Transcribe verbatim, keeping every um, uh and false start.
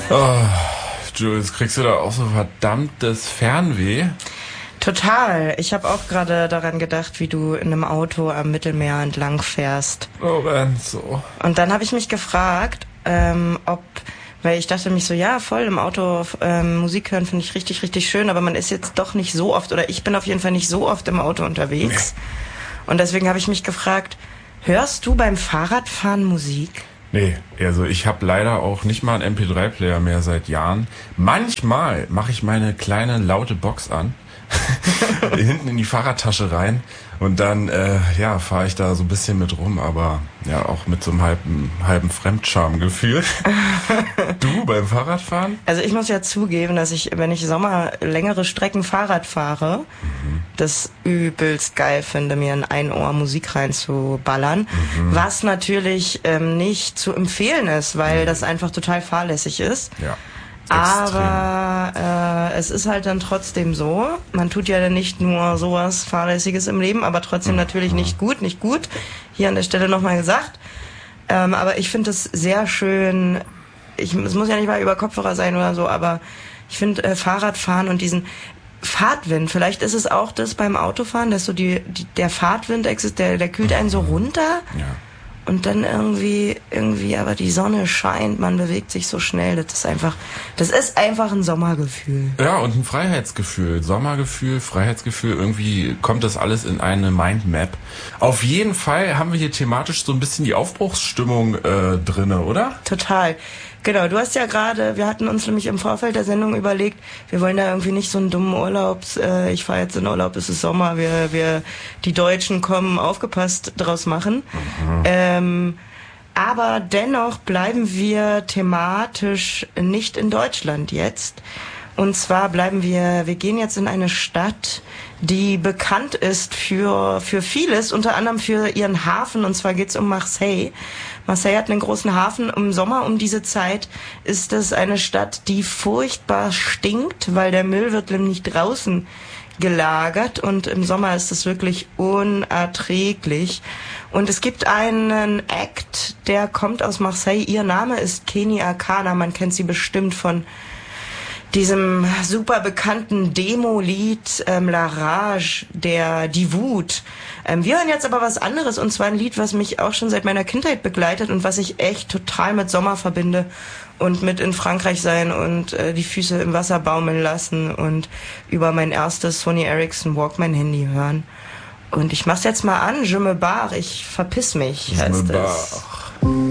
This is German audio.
Oh, Jules, kriegst du da auch so verdammtes Fernweh? Total. Ich habe auch gerade daran gedacht, wie du in einem Auto am Mittelmeer entlang fährst. Lorenzo. Und dann habe ich mich gefragt, ähm, ob, weil ich dachte mich so, ja, voll im Auto ähm, Musik hören finde ich richtig, richtig schön, aber man ist jetzt doch nicht so oft, oder ich bin auf jeden Fall nicht so oft im Auto unterwegs. Nee. Und deswegen habe ich mich gefragt, hörst du beim Fahrradfahren Musik? Nee, also ich habe leider auch nicht mal einen M P drei Player mehr seit Jahren. Manchmal mache ich meine kleine laute Box an, hinten in die Fahrradtasche rein und dann äh, ja fahre ich da so ein bisschen mit rum, aber ja auch mit so einem halben, halben Fremdschamgefühl. Du beim Fahrradfahren? Also ich muss ja zugeben, dass ich, wenn ich Sommer längere Strecken Fahrrad fahre, mhm. das übelst geil finde, mir in ein Ohr Musik reinzuballern, mhm. was natürlich ähm, nicht zu empfehlen ist, weil mhm. das einfach total fahrlässig ist. Ja. Aber äh, es ist halt dann trotzdem so, man tut ja dann nicht nur sowas Fahrlässiges im Leben, aber trotzdem mhm. natürlich nicht gut, nicht gut. Hier an der Stelle nochmal gesagt. Ähm, aber ich finde es sehr schön, ich, es muss ja nicht mal über Kopfhörer sein oder so, aber ich finde äh, Fahrradfahren und diesen Fahrtwind, vielleicht ist es auch das beim Autofahren, dass so die, die der Fahrtwind existiert, der, der kühlt einen so runter. Ja. Und dann irgendwie, irgendwie, aber die Sonne scheint, man bewegt sich so schnell, das ist einfach, das ist einfach ein Sommergefühl. Ja, und ein Freiheitsgefühl, Sommergefühl, Freiheitsgefühl, irgendwie kommt das alles in eine Mindmap. Auf jeden Fall haben wir hier thematisch so ein bisschen die Aufbruchsstimmung äh, drinne, oder? Total. Genau, du hast ja gerade, wir hatten uns nämlich im Vorfeld der Sendung überlegt, wir wollen da irgendwie nicht so einen dummen Urlaubs, äh, ich fahre jetzt in Urlaub, es ist Sommer, wir, wir, die Deutschen kommen, aufgepasst draus machen. Mhm. Ähm, aber dennoch bleiben wir thematisch nicht in Deutschland jetzt. Und zwar bleiben wir, wir gehen jetzt in eine Stadt, die bekannt ist für, für vieles, unter anderem für ihren Hafen, und zwar geht's um Marseille. Marseille hat einen großen Hafen. Im Sommer um diese Zeit ist es eine Stadt, die furchtbar stinkt, weil der Müll wird nämlich draußen gelagert und im Sommer ist es wirklich unerträglich. Und es gibt einen Act, der kommt aus Marseille. Ihr Name ist Kenny Arcana, man kennt sie bestimmt von diesem super bekannten Demo-Lied ähm, La Rage, der Die Wut. Ähm, wir hören jetzt aber was anderes, und zwar ein Lied, was mich auch schon seit meiner Kindheit begleitet und was ich echt total mit Sommer verbinde und mit in Frankreich sein und äh, die Füße im Wasser baumeln lassen und über mein erstes Sony Ericsson Walkman-Handy hören. Und ich mach's jetzt mal an, Je me barre, ich verpiss mich, heißt es.